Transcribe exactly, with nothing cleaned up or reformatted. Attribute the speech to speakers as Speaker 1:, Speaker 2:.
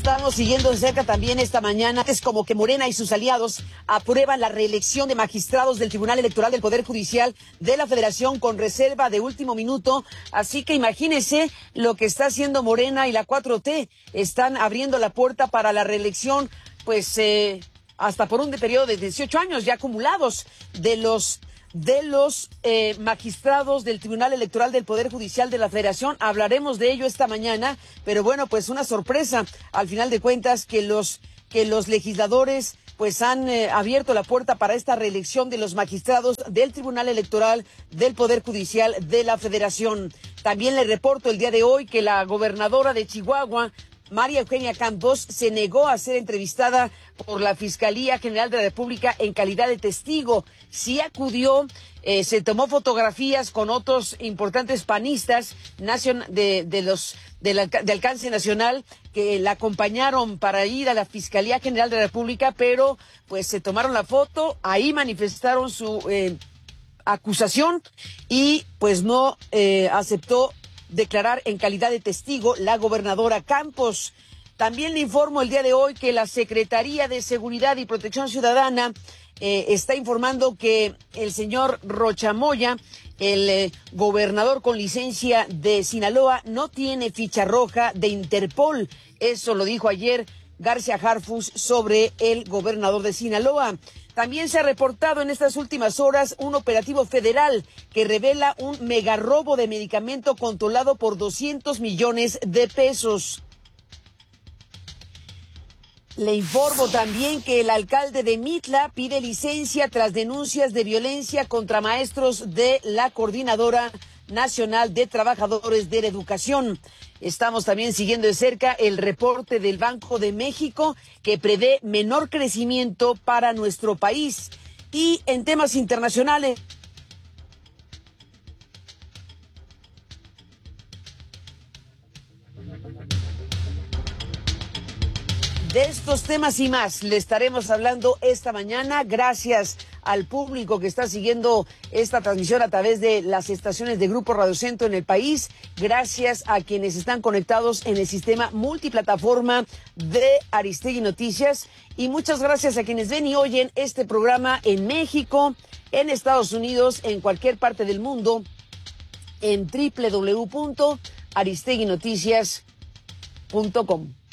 Speaker 1: Estamos siguiendo de cerca también esta mañana. Es como que Morena y sus aliados aprueban la reelección de magistrados del Tribunal Electoral del Poder Judicial de la Federación con reserva de último minuto. Así que imagínense lo que está haciendo Morena y la cuatro T. Están abriendo la puerta para la reelección, pues eh, hasta por un periodo de dieciocho años ya acumulados de los de los eh, magistrados del Tribunal Electoral del Poder Judicial de la Federación. Hablaremos de ello esta mañana, pero bueno, pues una sorpresa al final de cuentas que los que los legisladores pues han eh, abierto la puerta para esta reelección de los magistrados del Tribunal Electoral del Poder Judicial de la Federación. También le reporto el día de hoy que la gobernadora de Chihuahua, María Eugenia Campos, se negó a ser entrevistada por la Fiscalía General de la República en calidad de testigo. Sí acudió, eh, se tomó fotografías con otros importantes panistas de, de los de, la, de alcance nacional que la acompañaron para ir a la Fiscalía General de la República, pero pues se tomaron la foto, ahí manifestaron su eh, acusación y pues no eh, aceptó declarar en calidad de testigo la gobernadora Campos. También le informo el día de hoy que la Secretaría de Seguridad y Protección Ciudadana eh, está informando que el señor Rocha Moya, el eh, gobernador con licencia de Sinaloa, no tiene ficha roja de Interpol. Eso lo dijo ayer García Harfuch sobre el gobernador de Sinaloa. También se ha reportado en estas últimas horas un operativo federal que revela un megarrobo de medicamento controlado por doscientos millones de pesos. Le informo también que el alcalde de Mitla pide licencia tras denuncias de violencia contra maestros de la Coordinadora Nacional de Trabajadores de la Educación. Estamos también siguiendo de cerca el reporte del Banco de México que prevé menor crecimiento para nuestro país. Y en temas internacionales, de estos temas y más le estaremos hablando esta mañana. Gracias al público que está siguiendo esta transmisión a través de las estaciones de Grupo Radio Centro en el país. Gracias a quienes están conectados en el sistema multiplataforma de Aristegui Noticias. Y muchas gracias a quienes ven y oyen este programa en México, en Estados Unidos, en cualquier parte del mundo, en doble u doble u doble u punto aristegui noticias punto com.